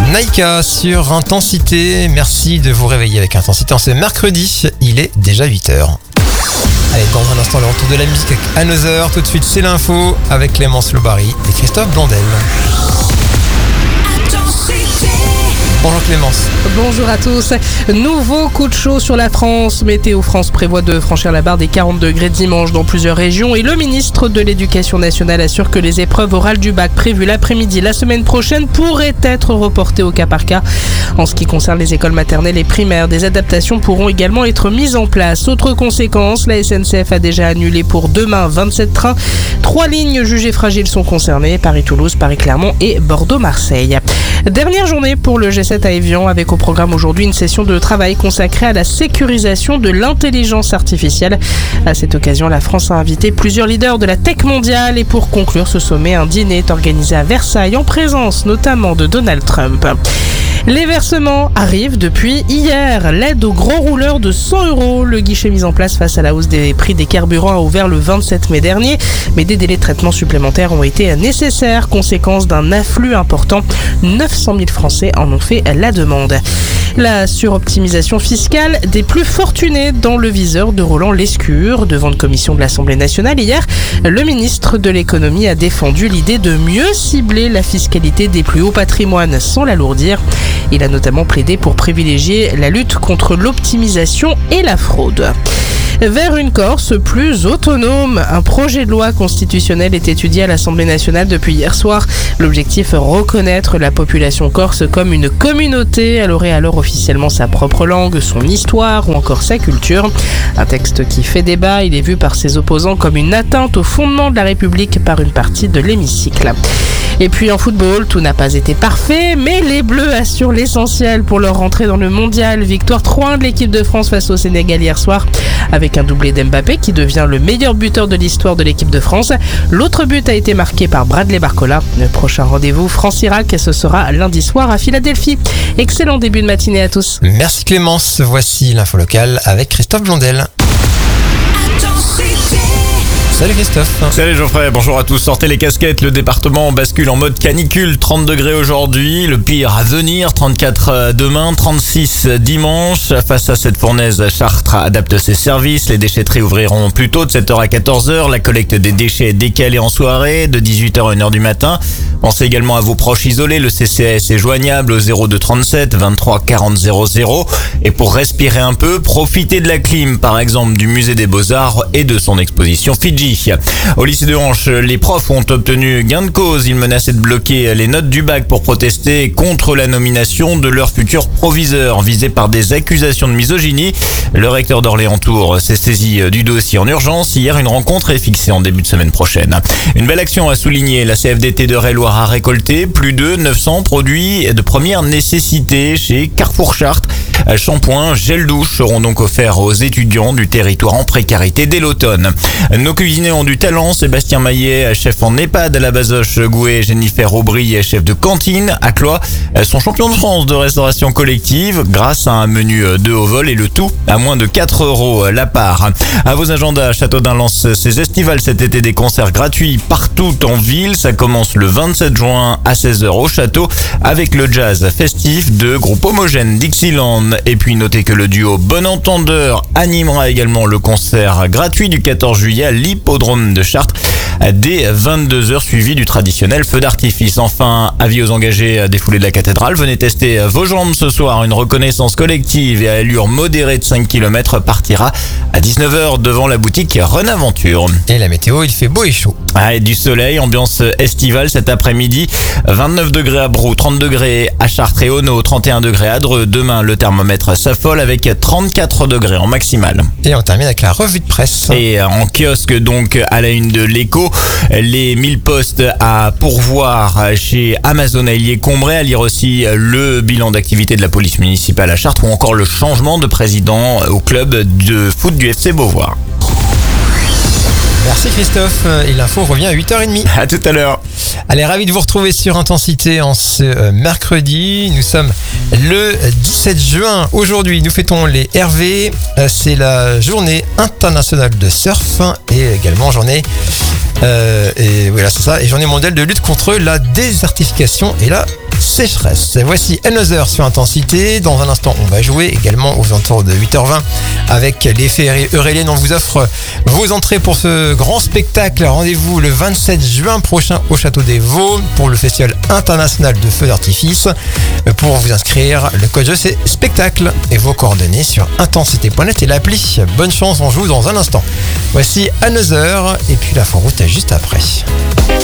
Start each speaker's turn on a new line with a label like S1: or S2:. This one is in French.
S1: Naïka sur Intensité. Merci de vous réveiller avec Intensité en ce mercredi. Il est déjà 8h. Allez, dans un instant, le retour de la musique avec Another. Tout de suite, c'est l'info avec Clémence Lobary et Christophe Blondel. Bonjour Clémence.
S2: Bonjour à tous. Nouveau coup de chaud sur la France. Météo France prévoit de franchir la barre des 40 degrés dimanche dans plusieurs régions et le ministre de l'Éducation nationale assure que les épreuves orales du bac prévues l'après-midi la semaine prochaine pourraient être reportées au cas par cas. En ce qui concerne les écoles maternelles et primaires, des adaptations pourront également être mises en place. Autre conséquence, la SNCF a déjà annulé pour demain 27 trains. 3 lignes jugées fragiles sont concernées, Paris-Toulouse, Paris-Clermont et Bordeaux-Marseille. Dernière journée pour le G7 à Évian, avec au programme aujourd'hui une session de travail consacrée à la sécurisation de l'intelligence artificielle. À cette occasion, la France a invité plusieurs leaders de la tech mondiale et pour conclure ce sommet, un dîner est organisé à Versailles en présence notamment de Donald Trump. Les versements arrivent depuis hier. L'aide aux gros rouleurs de 100 €. Le guichet mis en place face à la hausse des prix des carburants a ouvert le 27 mai dernier, mais des délais de traitement supplémentaires ont été nécessaires, conséquence d'un afflux important. 900 000 Français en ont fait la demande. La suroptimisation fiscale des plus fortunés dans le viseur de Roland Lescure. Devant une commission de l'Assemblée nationale hier, le ministre de l'économie a défendu l'idée de mieux cibler la fiscalité des plus hauts patrimoines sans l'alourdir. Il a notamment plaidé pour privilégier la lutte contre l'optimisation et la fraude. Vers une Corse plus autonome. Un projet de loi constitutionnelle est étudié à l'Assemblée nationale depuis hier soir. L'objectif, reconnaître la population corse comme une communauté. Elle aurait alors officiellement sa propre langue, son histoire ou encore sa culture. Un texte qui fait débat, il est vu par ses opposants comme une atteinte au fondement de la République par une partie de l'hémicycle. Et puis en football, tout n'a pas été parfait, mais les Bleus assurent l'essentiel pour leur rentrée dans le mondial. Victoire 3-1 de l'équipe de France face au Sénégal hier soir, avec un doublé d'Mbappé qui devient le meilleur buteur de l'histoire de l'équipe de France. L'autre but a été marqué par Bradley Barcola. Le prochain rendez-vous France-Irak, ce sera lundi soir à Philadelphie. Excellent début de matinée à tous.
S1: Merci Clémence. Voici l'info locale avec Christophe Blondel. Salut Christophe.
S3: Salut Geoffrey, bonjour à tous. Sortez les casquettes, le département bascule en mode canicule. 30 degrés aujourd'hui, le pire à venir. 34 demain, 36 dimanche. Face à cette fournaise, Chartres adapte ses services. Les déchetteries ouvriront plus tôt de 7h à 14h. La collecte des déchets est décalée en soirée de 18h à 1h du matin. Pensez également à vos proches isolés. Le CCAS est joignable au 02 37 23 40 00. Et pour respirer un peu, profitez de la clim, par exemple du musée des Beaux-Arts et de son exposition Fidji. Au lycée de Hanche, les profs ont obtenu gain de cause. Ils menaçaient de bloquer les notes du bac pour protester contre la nomination de leur futur proviseur, visé par des accusations de misogynie. Le recteur d'Orléans-Tours s'est saisi du dossier en urgence. Hier, une rencontre est fixée en début de semaine prochaine. Une belle action à souligner. La CFDT de Raye-Loire a récolté plus de 900 produits de première nécessité chez Carrefour Chartres. Shampoing, gel douche seront donc offerts aux étudiants du territoire en précarité dès l'automne. Nos cuisiniers ont du talent. Sébastien Maillet, chef en EHPAD à la Bazoche Gouet, Jennifer Aubry, chef de cantine à Cloix, sont champions de France de restauration collective grâce à un menu de haut vol et le tout à moins de 4 € la part. À vos agendas, Châteaudun lance ses estivales cet été, des concerts gratuits partout en ville. Ça commence le 27 juin à 16h au château avec le jazz festif de groupe homogène Dixieland. Et puis notez que le duo Bon Entendeur animera également le concert gratuit du 14 juillet à l'hippodrome de Chartres dès 22h, suivi du traditionnel feu d'artifice. Enfin, avis aux engagés des foulées de la cathédrale, venez tester vos jambes ce soir. Une reconnaissance collective et à allure modérée de 5 km partira à 19h devant la boutique Renaventure.
S1: Et la météo, il fait beau et chaud.
S3: Et du soleil, ambiance estivale cet après-midi. 29 degrés à Brou, 30 degrés à Chartres et Auneau, 31 degrés à Dreux. Demain, le thermomètre s'affole avec 34 degrés en maximale.
S1: Et on termine avec la revue de presse.
S3: Et en kiosque, donc, à la une de l'Écho, les 1000 postes à pourvoir chez Amazon à Illier-Combray. À lire aussi le bilan d'activité de la police municipale à Chartres ou encore le changement de président au club de foot du FC Beauvoir.
S1: Merci Christophe, et l'info revient à 8h30.
S3: À tout à l'heure.
S1: Allez, ravi de vous retrouver sur Intensité en ce mercredi. Nous sommes le 17 juin. Aujourd'hui, nous fêtons les Hervé. C'est la journée internationale de surf et également journée et voilà, c'est ça, et journée mondiale de lutte contre la désertification et la sécheresse. Voici Another sur Intensité. Dans un instant, on va jouer également aux alentours de 8h20 avec les Féeries Euréliennes. On vous offre vos entrées pour ce grand spectacle. Rendez-vous le 27 juin prochain au Château des Vaux pour le Festival international de feux d'artifice. Pour vous inscrire, le code jeu c'est spectacle et vos coordonnées sur intensité.net et l'appli. Bonne chance, on joue dans un instant. Voici Another et puis la route juste après.